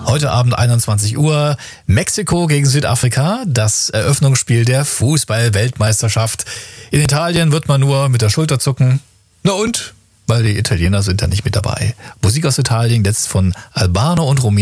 Heute Abend 21 Uhr, Mexiko gegen Südafrika, das Eröffnungsspiel der Fußball-Weltmeisterschaft. In Italien wird man nur mit der Schulter zucken. Na und? Weil die Italiener sind ja nicht mit dabei. Musik aus Italien, jetzt von Albano und Romeo.